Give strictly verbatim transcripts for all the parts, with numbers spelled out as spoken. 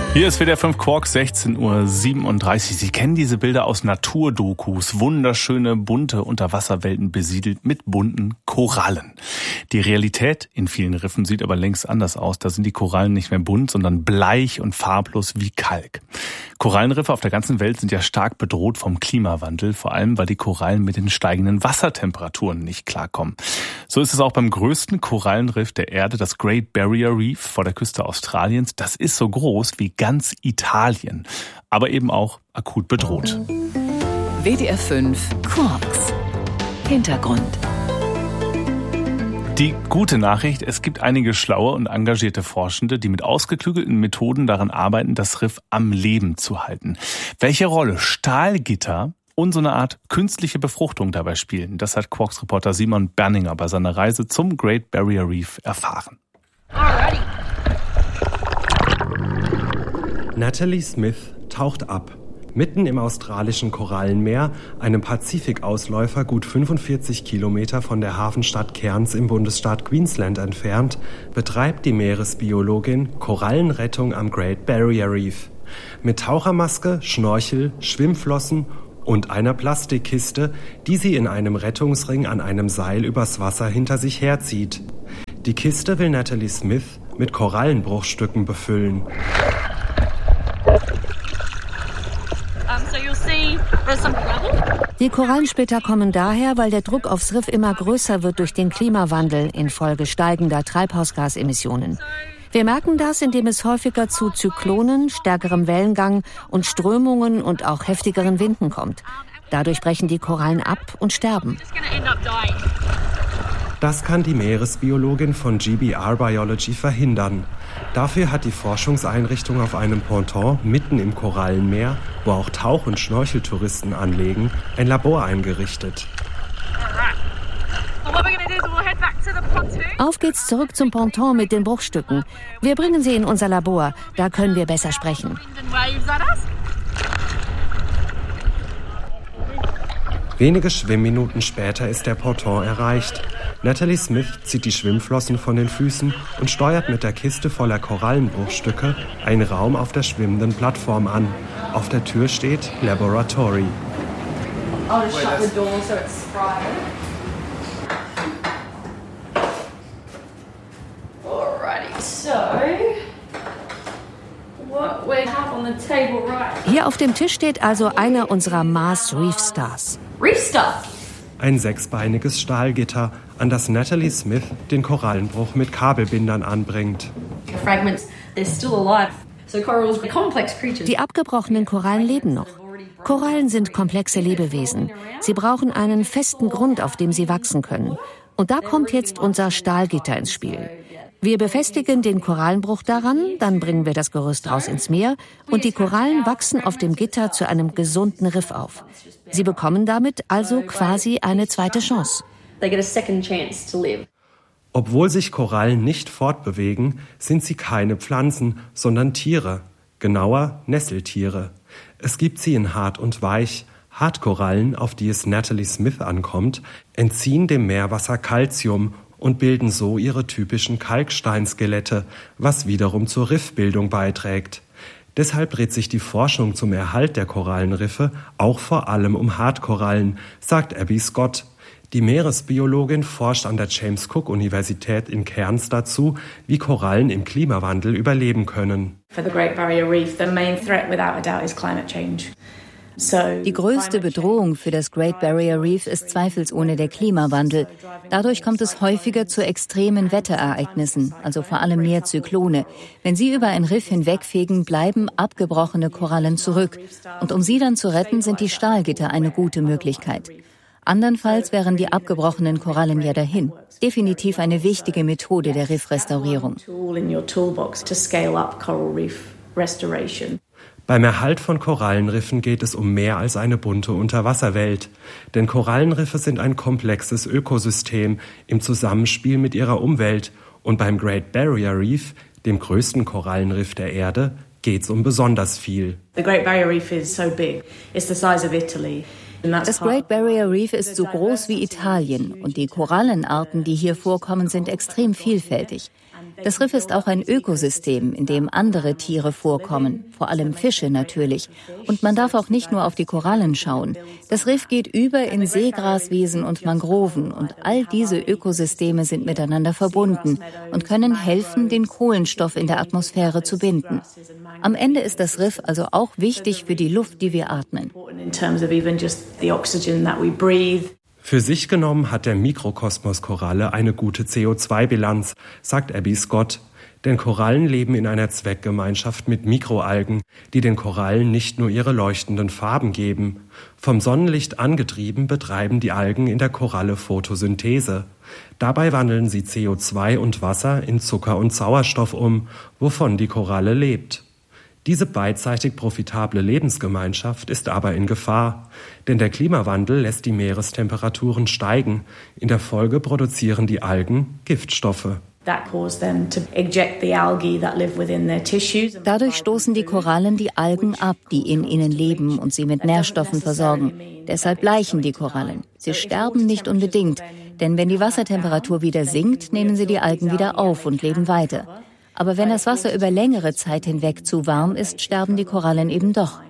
Hier ist W D R fünf Quark, sechzehn Uhr siebenunddreißig. Sie kennen diese Bilder aus Naturdokus. Wunderschöne, bunte Unterwasserwelten besiedelt mit bunten Korallen. Die Realität in vielen Riffen sieht aber längst anders aus. Da sind die Korallen nicht mehr bunt, sondern bleich und farblos wie Kalk. Korallenriffe auf der ganzen Welt sind ja stark bedroht vom Klimawandel, vor allem weil die Korallen mit den steigenden Wassertemperaturen nicht klarkommen. So ist es auch beim größten Korallenriff der Erde, das Great Barrier Reef vor der Küste Australiens. Das ist so groß wie ganz Italien, aber eben auch akut bedroht. W D R fünf Quarks Hintergrund. Die gute Nachricht, es gibt einige schlaue und engagierte Forschende, die mit ausgeklügelten Methoden daran arbeiten, das Riff am Leben zu halten. Welche Rolle Stahlgitter und so eine Art künstliche Befruchtung dabei spielen, das hat Quarks-Reporter Simon Berninger bei seiner Reise zum Great Barrier Reef erfahren. Alrighty. Natalie Smith taucht ab. Mitten im australischen Korallenmeer, einem Pazifikausläufer gut fünfundvierzig Kilometer von der Hafenstadt Cairns im Bundesstaat Queensland entfernt, betreibt die Meeresbiologin Korallenrettung am Great Barrier Reef. Mit Tauchermaske, Schnorchel, Schwimmflossen und einer Plastikkiste, die sie in einem Rettungsring an einem Seil übers Wasser hinter sich herzieht. Die Kiste will Natalie Smith mit Korallenbruchstücken befüllen. Die Korallensplitter kommen daher, weil der Druck aufs Riff immer größer wird durch den Klimawandel infolge steigender Treibhausgasemissionen. Wir merken das, indem es häufiger zu Zyklonen, stärkerem Wellengang und Strömungen und auch heftigeren Winden kommt. Dadurch brechen die Korallen ab und sterben. Das kann die Meeresbiologin von G B R Biology verhindern. Dafür hat die Forschungseinrichtung auf einem Ponton mitten im Korallenmeer, wo auch Tauch- und Schnorcheltouristen anlegen, ein Labor eingerichtet. Auf geht's zurück zum Ponton mit den Bruchstücken. Wir bringen sie in unser Labor, da können wir besser sprechen. Wenige Schwimmminuten später ist der Ponton erreicht. Natalie Smith zieht die Schwimmflossen von den Füßen und steuert mit der Kiste voller Korallenbruchstücke einen Raum auf der schwimmenden Plattform an. Auf der Tür steht Laboratory. I'll just shut the door so it's private. Alrighty, so what we have on the table right. Hier auf dem Tisch steht also einer unserer Mars Reef Stars. Reef Star. Ein sechsbeiniges Stahlgitter, an das Natalie Smith den Korallenbruch mit Kabelbindern anbringt. The fragments, they're still alive. So corals are complex creatures. Die abgebrochenen Korallen leben noch. Korallen sind komplexe Lebewesen. Sie brauchen einen festen Grund, auf dem sie wachsen können. Und da kommt jetzt unser Stahlgitter ins Spiel. Wir befestigen den Korallenbruch daran, dann bringen wir das Gerüst raus ins Meer und die Korallen wachsen auf dem Gitter zu einem gesunden Riff auf. Sie bekommen damit also quasi eine zweite Chance. Obwohl sich Korallen nicht fortbewegen, sind sie keine Pflanzen, sondern Tiere. Genauer Nesseltiere. Es gibt sie in hart und weich. Hartkorallen, auf die es Natalie Smith ankommt, entziehen dem Meerwasser Calcium und bilden so ihre typischen Kalksteinskelette, was wiederum zur Riffbildung beiträgt. Deshalb dreht sich die Forschung zum Erhalt der Korallenriffe auch vor allem um Hartkorallen, sagt Abby Scott. Die Meeresbiologin forscht an der James Cook Universität in Cairns dazu, wie Korallen im Klimawandel überleben können. For the Great Barrier Reef, the main threat without a doubt is climate change. Die größte Bedrohung für das Great Barrier Reef ist zweifelsohne der Klimawandel. Dadurch kommt es häufiger zu extremen Wetterereignissen, also vor allem mehr Zyklone. Wenn sie über ein Riff hinwegfegen, bleiben abgebrochene Korallen zurück. Und um sie dann zu retten, sind die Stahlgitter eine gute Möglichkeit. Andernfalls wären die abgebrochenen Korallen ja dahin. Definitiv eine wichtige Methode der Riffrestaurierung. Beim Erhalt von Korallenriffen geht es um mehr als eine bunte Unterwasserwelt. Denn Korallenriffe sind ein komplexes Ökosystem im Zusammenspiel mit ihrer Umwelt. Und beim Great Barrier Reef, dem größten Korallenriff der Erde, geht es um besonders viel. The Great Barrier Reef is so big. It's the size of Italy. Das Great Barrier Reef ist so groß wie Italien und die Korallenarten, die hier vorkommen, sind extrem vielfältig. Das Riff ist auch ein Ökosystem, in dem andere Tiere vorkommen, vor allem Fische natürlich. Und man darf auch nicht nur auf die Korallen schauen. Das Riff geht über in Seegraswiesen und Mangroven und all diese Ökosysteme sind miteinander verbunden und können helfen, den Kohlenstoff in der Atmosphäre zu binden. Am Ende ist das Riff also auch wichtig für die Luft, die wir atmen. Für sich genommen hat der Mikrokosmos Koralle eine gute C O zwei Bilanz, sagt Abby Scott. Denn Korallen leben in einer Zweckgemeinschaft mit Mikroalgen, die den Korallen nicht nur ihre leuchtenden Farben geben. Vom Sonnenlicht angetrieben betreiben die Algen in der Koralle Photosynthese. Dabei wandeln sie C O zwei und Wasser in Zucker und Sauerstoff um, wovon die Koralle lebt. Diese beidseitig profitable Lebensgemeinschaft ist aber in Gefahr, denn der Klimawandel lässt die Meerestemperaturen steigen. In der Folge produzieren die Algen Giftstoffe. Dadurch stoßen die Korallen die Algen ab, die in ihnen leben und sie mit Nährstoffen versorgen. Deshalb bleichen die Korallen. Sie sterben nicht unbedingt, denn wenn die Wassertemperatur wieder sinkt, nehmen sie die Algen wieder auf und leben weiter. Aber wenn das Wasser über längere Zeit hinweg zu warm ist, sterben die Korallen eben doch.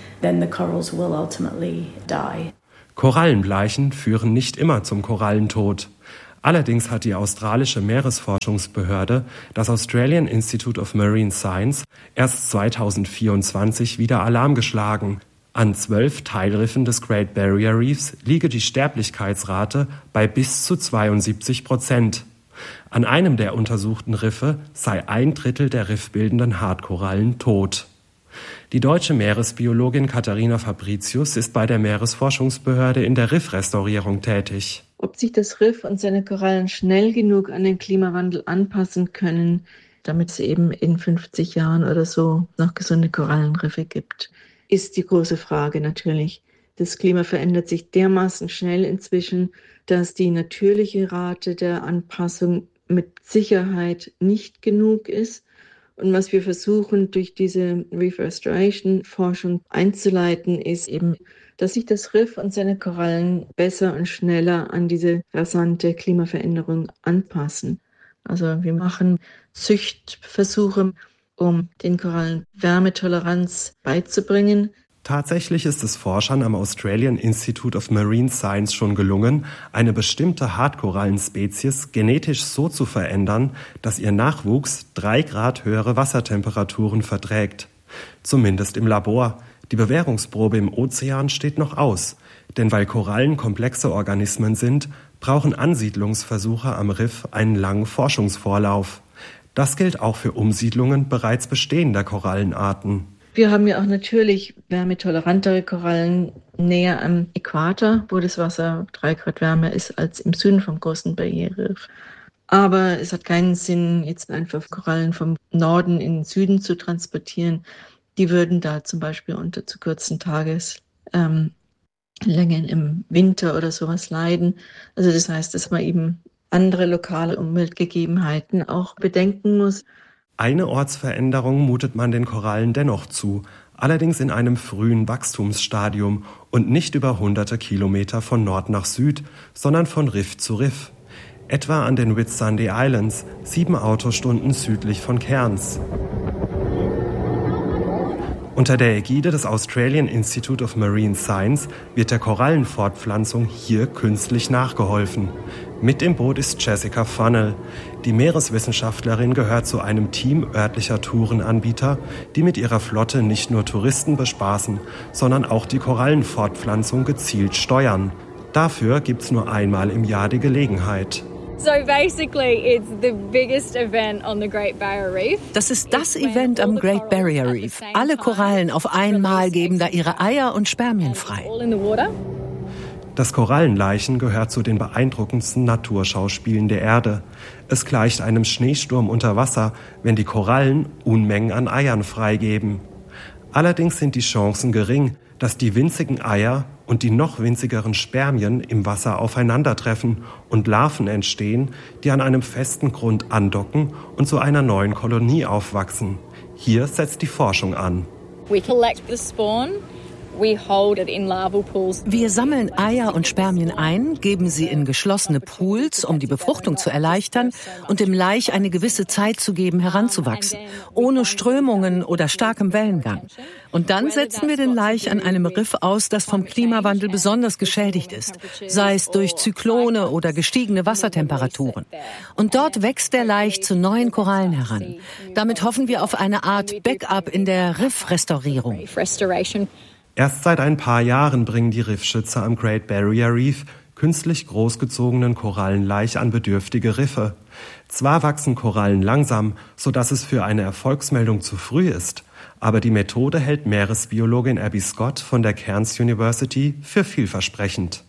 Korallenbleichen führen nicht immer zum Korallentod. Allerdings hat die australische Meeresforschungsbehörde, das Australian Institute of Marine Science, erst zweitausendvierundzwanzig wieder Alarm geschlagen. An zwölf Teilriffen des Great Barrier Reefs liege die Sterblichkeitsrate bei bis zu zweiundsiebzig Prozent. An einem der untersuchten Riffe sei ein Drittel der riffbildenden Hartkorallen tot. Die deutsche Meeresbiologin Katharina Fabricius ist bei der Meeresforschungsbehörde in der Riffrestaurierung tätig. Ob sich das Riff und seine Korallen schnell genug an den Klimawandel anpassen können, damit es eben in fünfzig Jahren oder so noch gesunde Korallenriffe gibt, ist die große Frage natürlich. Das Klima verändert sich dermaßen schnell inzwischen, dass die natürliche Rate der Anpassung mit Sicherheit nicht genug ist. Und was wir versuchen durch diese Reef Restoration Forschung einzuleiten, ist eben, dass sich das Riff und seine Korallen besser und schneller an diese rasante Klimaveränderung anpassen. Also wir machen Züchtversuche, um den Korallen Wärmetoleranz beizubringen. Tatsächlich ist es Forschern am Australian Institute of Marine Science schon gelungen, eine bestimmte Hartkorallenspezies genetisch so zu verändern, dass ihr Nachwuchs drei Grad höhere Wassertemperaturen verträgt. Zumindest im Labor. Die Bewährungsprobe im Ozean steht noch aus. Denn weil Korallen komplexe Organismen sind, brauchen Ansiedlungsversuche am Riff einen langen Forschungsvorlauf. Das gilt auch für Umsiedlungen bereits bestehender Korallenarten. Wir haben ja auch natürlich wärmetolerantere Korallen näher am Äquator, wo das Wasser drei Grad wärmer ist als im Süden vom großen Barriere Reef. Aber es hat keinen Sinn, jetzt einfach Korallen vom Norden in den Süden zu transportieren. Die würden da zum Beispiel unter zu kurzen Tageslängen ähm, im Winter oder sowas leiden. Also das heißt, dass man eben andere lokale Umweltgegebenheiten auch bedenken muss. Eine Ortsveränderung mutet man den Korallen dennoch zu, allerdings in einem frühen Wachstumsstadium und nicht über hunderte Kilometer von Nord nach Süd, sondern von Riff zu Riff. Etwa an den Whitsunday Islands, sieben Autostunden südlich von Cairns. Unter der Ägide des Australian Institute of Marine Science wird der Korallenfortpflanzung hier künstlich nachgeholfen. Mit im Boot ist Jessica Funnell. Die Meereswissenschaftlerin gehört zu einem Team örtlicher Tourenanbieter, die mit ihrer Flotte nicht nur Touristen bespaßen, sondern auch die Korallenfortpflanzung gezielt steuern. Dafür gibt's nur einmal im Jahr die Gelegenheit. Das ist das Event am Great Barrier Reef. Alle Korallen auf einmal geben da ihre Eier und Spermien frei. Das Korallenleichen gehört zu den beeindruckendsten Naturschauspielen der Erde. Es gleicht einem Schneesturm unter Wasser, wenn die Korallen Unmengen an Eiern freigeben. Allerdings sind die Chancen gering, dass die winzigen Eier und die noch winzigeren Spermien im Wasser aufeinandertreffen und Larven entstehen, die an einem festen Grund andocken und zu einer neuen Kolonie aufwachsen. Hier setzt die Forschung an. We collect the spawn Wir sammeln Eier und Spermien ein, geben sie in geschlossene Pools, um die Befruchtung zu erleichtern und dem Laich eine gewisse Zeit zu geben, heranzuwachsen, ohne Strömungen oder starkem Wellengang. Und dann setzen wir den Laich an einem Riff aus, das vom Klimawandel besonders geschädigt ist, sei es durch Zyklone oder gestiegene Wassertemperaturen. Und dort wächst der Laich zu neuen Korallen heran. Damit hoffen wir auf eine Art Backup in der Riffrestaurierung. Erst seit ein paar Jahren bringen die Riffschützer am Great Barrier Reef künstlich großgezogenen Korallenlaich an bedürftige Riffe. Zwar wachsen Korallen langsam, sodass es für eine Erfolgsmeldung zu früh ist, aber die Methode hält Meeresbiologin Abby Scott von der Cairns University für vielversprechend.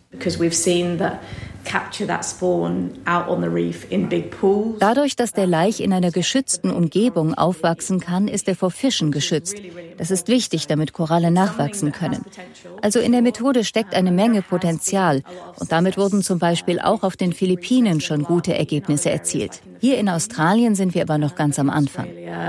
Dadurch, dass der Laich in einer geschützten Umgebung aufwachsen kann, ist er vor Fischen geschützt. Das ist wichtig, damit Korallen nachwachsen können. Also in der Methode steckt eine Menge Potenzial. Und damit wurden zum Beispiel auch auf den Philippinen schon gute Ergebnisse erzielt. Hier in Australien sind wir aber noch ganz am Anfang.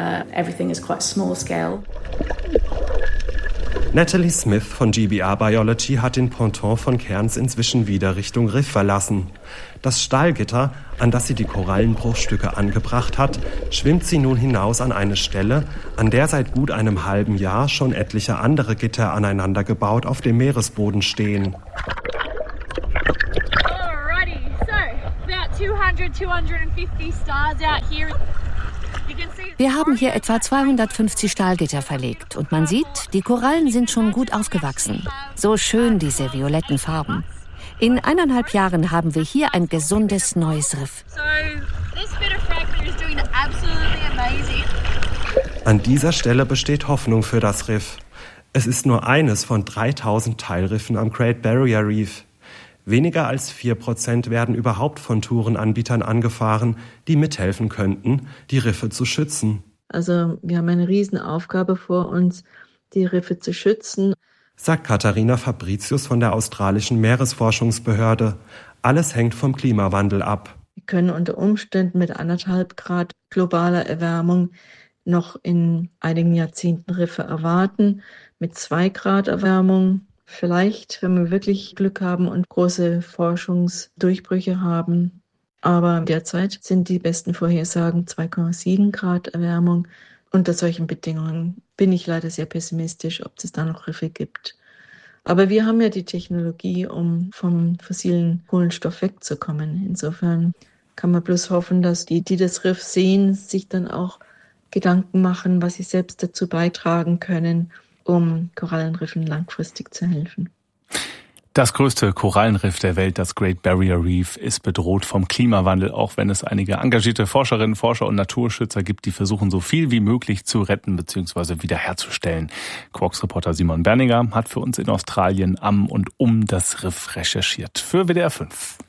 Natalie Smith von G B R Biology hat den Ponton von Cairns inzwischen wieder Richtung Riff verlassen. Das Stahlgitter, an das sie die Korallenbruchstücke angebracht hat, schwimmt sie nun hinaus an eine Stelle, an der seit gut einem halben Jahr schon etliche andere Gitter aneinander gebaut auf dem Meeresboden stehen. Alrighty, so about two hundred, two hundred fifty stars out here. Wir haben hier etwa zweihundertfünfzig Stahlgitter verlegt und man sieht, die Korallen sind schon gut aufgewachsen. So schön diese violetten Farben. In eineinhalb Jahren haben wir hier ein gesundes neues Riff. An dieser Stelle besteht Hoffnung für das Riff. Es ist nur eines von dreitausend Teilriffen am Great Barrier Reef. Weniger als vier Prozent werden überhaupt von Tourenanbietern angefahren, die mithelfen könnten, die Riffe zu schützen. Also wir haben eine Riesenaufgabe vor uns, die Riffe zu schützen, sagt Katharina Fabricius von der australischen Meeresforschungsbehörde. Alles hängt vom Klimawandel ab. Wir können unter Umständen mit anderthalb Grad globaler Erwärmung noch in einigen Jahrzehnten Riffe erwarten, mit zwei Grad Erwärmung. Vielleicht, wenn wir wirklich Glück haben und große Forschungsdurchbrüche haben. Aber derzeit sind die besten Vorhersagen zwei Komma sieben Grad Erwärmung. Unter solchen Bedingungen bin ich leider sehr pessimistisch, ob es da noch Riffe gibt. Aber wir haben ja die Technologie, um vom fossilen Kohlenstoff wegzukommen. Insofern kann man bloß hoffen, dass die, die das Riff sehen, sich dann auch Gedanken machen, was sie selbst dazu beitragen können, um Korallenriffen langfristig zu helfen. Das größte Korallenriff der Welt, das Great Barrier Reef, ist bedroht vom Klimawandel, auch wenn es einige engagierte Forscherinnen, Forscher und Naturschützer gibt, die versuchen, so viel wie möglich zu retten bzw. wiederherzustellen. Quarks-Reporter Simon Berninger hat für uns in Australien am und um das Riff recherchiert. Für W D R fünf.